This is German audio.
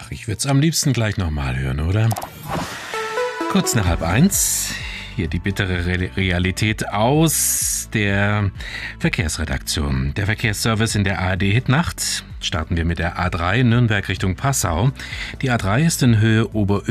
Ach, ich würde es am liebsten gleich nochmal hören, oder? Kurz nach 12:30, hier die bittere Realität aus der Verkehrsredaktion. Der Verkehrsservice in der ARD-Hitnacht. Starten wir mit der A3 Nürnberg Richtung Passau. Die A3 ist in Höhe